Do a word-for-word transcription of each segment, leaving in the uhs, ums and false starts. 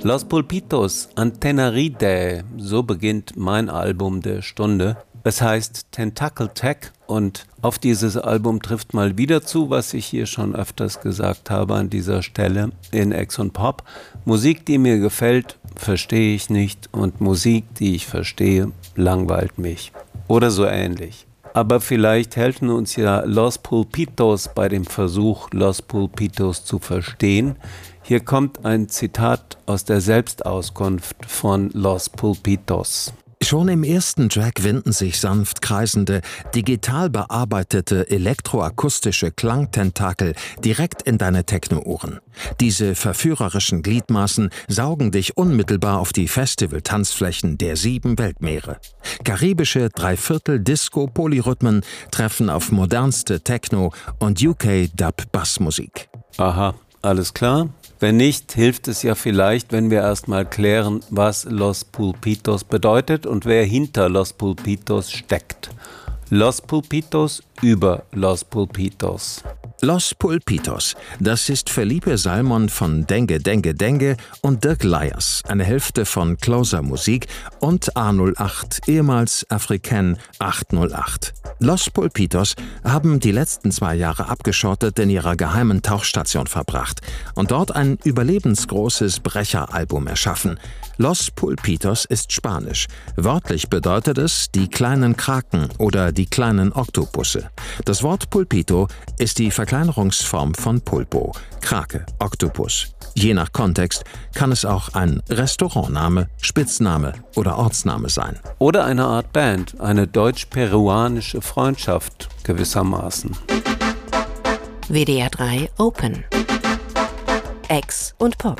Los Pulpitos, Antenaride, so beginnt mein Album der Stunde. Es heißt Tentacle Tech und auf dieses Album trifft mal wieder zu, was ich hier schon öfters gesagt habe an dieser Stelle in Ex und Pop. Musik, die mir gefällt, verstehe ich nicht und Musik, die ich verstehe, langweilt mich. Oder so ähnlich. Aber vielleicht helfen uns ja Los Pulpitos bei dem Versuch, Los Pulpitos zu verstehen. Hier kommt ein Zitat aus der Selbstauskunft von Los Pulpitos. Schon im ersten Track winden sich sanft kreisende, digital bearbeitete elektroakustische Klangtentakel direkt in deine Techno-Ohren. Diese verführerischen Gliedmaßen saugen dich unmittelbar auf die Festival-Tanzflächen der sieben Weltmeere. Karibische Dreiviertel-Disco-Polyrhythmen treffen auf modernste Techno- und U K-Dub-Bassmusik. Aha, alles klar. Wenn nicht, hilft es ja vielleicht, wenn wir erstmal klären, was Los Pulpitos bedeutet und wer hinter Los Pulpitos steckt. Los Pulpitos über Los Pulpitos. Los Pulpitos, das ist Felipe Salmon von Dengue Dengue Dengue und Dirk Lyers, eine Hälfte von Closer Musik und A null acht, ehemals African acht null acht. Los Pulpitos haben die letzten zwei Jahre abgeschottet in ihrer geheimen Tauchstation verbracht und dort ein überlebensgroßes Brecheralbum erschaffen. Los Pulpitos ist Spanisch. Wörtlich bedeutet es die kleinen Kraken oder die kleinen Oktopusse. Das Wort Pulpito ist die Verkleinerungsform von Pulpo, Krake, Oktopus. Je nach Kontext kann es auch ein Restaurantname, Spitzname oder Ortsname sein. Oder eine Art Band, eine deutsch-peruanische Freundschaft gewissermaßen. W D R drei Open. Ex und Pop.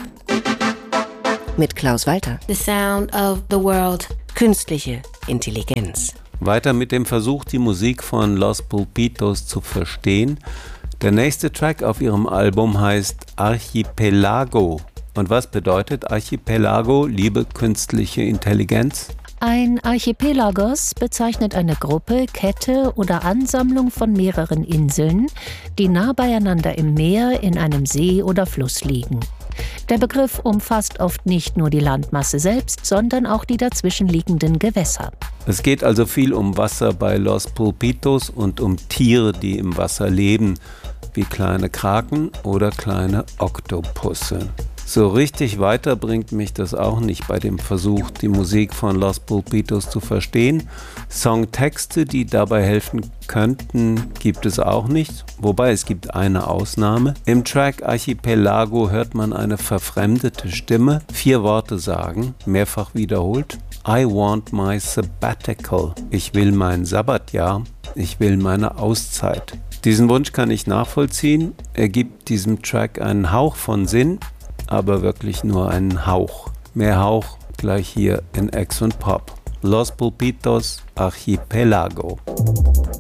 Mit Klaus Walter. The sound of the world. Künstliche Intelligenz. Weiter mit dem Versuch, die Musik von Los Pulpitos zu verstehen. Der nächste Track auf ihrem Album heißt Archipelago. Und was bedeutet Archipelago, liebe künstliche Intelligenz? Ein Archipelagos bezeichnet eine Gruppe, Kette oder Ansammlung von mehreren Inseln, die nah beieinander im Meer, in einem See oder Fluss liegen. Der Begriff umfasst oft nicht nur die Landmasse selbst, sondern auch die dazwischenliegenden Gewässer. Es geht also viel um Wasser bei Los Pulpitos und um Tiere, die im Wasser leben, wie kleine Kraken oder kleine Oktopusse. So richtig weiter bringt mich das auch nicht bei dem Versuch, die Musik von Los Pulpitos zu verstehen. Songtexte, die dabei helfen könnten, gibt es auch nicht, wobei es gibt eine Ausnahme. Im Track Archipelago hört man eine verfremdete Stimme, vier Worte sagen, mehrfach wiederholt. I want my sabbatical. Ich will mein Sabbatjahr, ich will meine Auszeit. Diesen Wunsch kann ich nachvollziehen, er gibt diesem Track einen Hauch von Sinn, aber wirklich nur einen Hauch. Mehr Hauch gleich hier in Ex und Pop. Los Pulpitos, Archipelago.